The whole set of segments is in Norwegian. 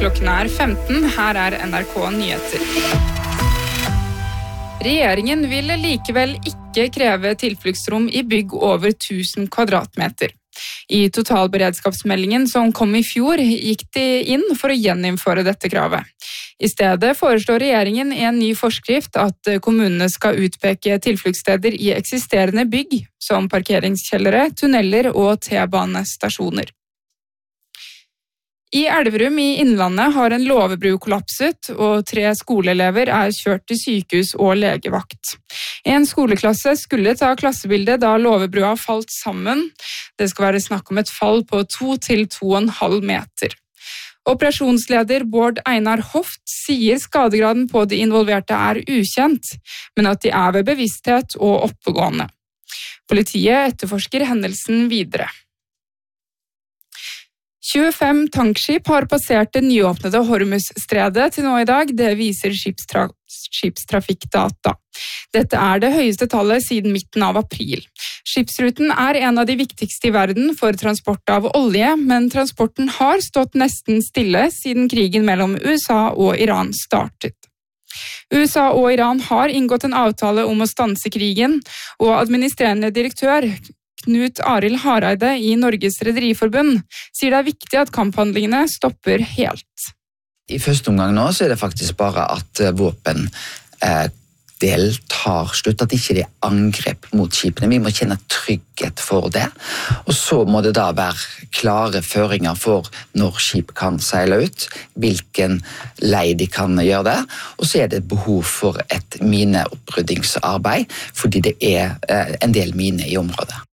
Klokken 15, her NRK Nyheter. Regjeringen vil likevel ikke kreve tilfluktsrom i bygg over 1000 kvadratmeter. I totalberedskapsmeldingen som kom i fjor, gikk de inn for å gjeninnføre dette kravet. I stedet foreslår regjeringen i en ny forskrift at kommunene skal utpeke tilfluktssteder i eksisterende bygg, som parkeringskjellere, tunneler og T-banestasjoner. I Elverum i Innlandet har en låvebru kollapset, og 3 skoleelever kjørt til sykehus og legevakt. En skoleklasse skulle ta klassebildet da låvebrua falt sammen. Det skal være snakk om et fall på 2 til 2,5 meter. Operasjonsleder Bård Einar Hoft sier skadegraden på de involverte ukjent, men at de ved bevissthet og oppegående. Politiet etterforsker hendelsen videre. 25 tankskip har passert det nyåpnede Hormuzstredet til nå i dag, det viser skipstrafikkdata. Dette det høyeste tallet siden midten av april. Skipsruten en av de viktigste i verden for transport av olje, men transporten har stått nesten stille siden krigen mellom USA og Iran startet. USA og Iran har inngått en avtale om å stanse krigen, og administrerende direktør Knut Arild Hareide i Norges Rederiforbund sier det viktig at kamphandlingene stopper helt. I første omgang nå så det faktisk bare at våpen del tar slutt, at ikke det angrep mot skipene. Vi må kjenne trygghet for det. Og så må det da være klare føringer for når skip kan seile ut, hvilken lei de kan gjøre det. Og så det behov for et mineoppryddingsarbeid, fordi det en del mine i området.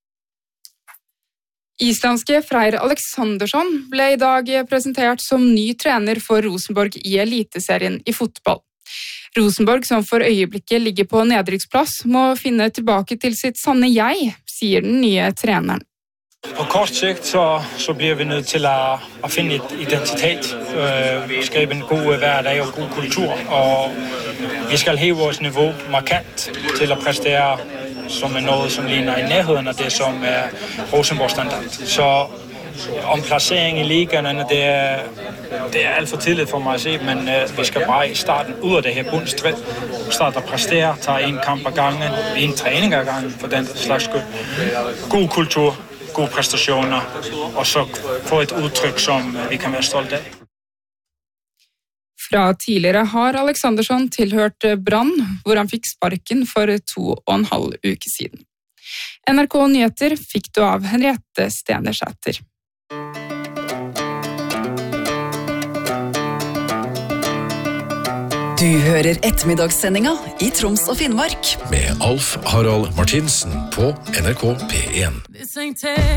Islandske Freyr Alexandersson ble i dag presentert som ny trener for Rosenborg i eliteserien i fotball. Rosenborg, som for øyeblikket ligger på nedrykksplass, må finne tilbake til sitt sanne jeg, sier den nye treneren. På kort sikt så blir vi nødt til å finne et identitet, skabe en god hverdag og god kultur, og vi skal heve vores niveau markant til å prestere som noe som ligner i nærheden av det som Rosenborg standard. Så om plassering i ligaen, det alt for tidligt for mig at se, men vi skal bare i starten ud af det her bundstrid, starte at prestere, tage en kamp ad gangen, en træning ad gangen for den slags skyld. God kultur, gode præstationer, og så få et udtryk, som vi kan være stolte af. Fra tidligere har Alexandersson tilhørt Brann, hvor han fikk sparken for 2,5 uker siden. NRK Nyheter fikk du av Henriette Stenersæter. Du hører ettermiddagssendinga i Troms og Finnmark. Med Alf Harald Martinsen på NRK P1.